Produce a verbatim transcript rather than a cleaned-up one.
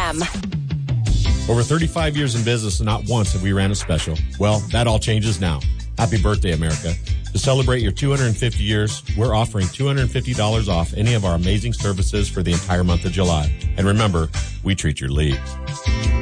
m. Over thirty-five years in business and not once have we ran a special. Well, that all changes now. Happy birthday, America. To celebrate your two hundred fifty years, we're offering two hundred fifty dollars off any of our amazing services for the entire month of July. And remember, we treat your leaves.